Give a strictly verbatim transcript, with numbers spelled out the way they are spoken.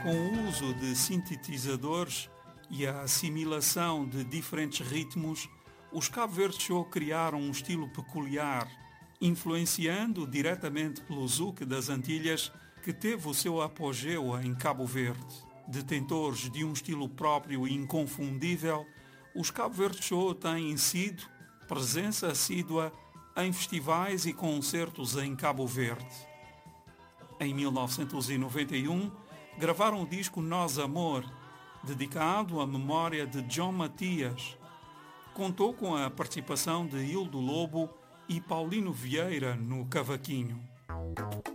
Com o uso de sintetizadores e a assimilação de diferentes ritmos, os Cabo Verde Show criaram um estilo peculiar, influenciando diretamente pelo zouk das Antilhas, que teve o seu apogeu em Cabo Verde. Detentores de um estilo próprio e inconfundível, os Cabo Verde Show têm sido presença assídua em festivais e concertos em Cabo Verde. Em mil novecentos e noventa e um, gravaram o disco Nós Amor, dedicado à memória de John Matias. Contou com a participação de Hildo Lobo e Paulino Vieira no cavaquinho.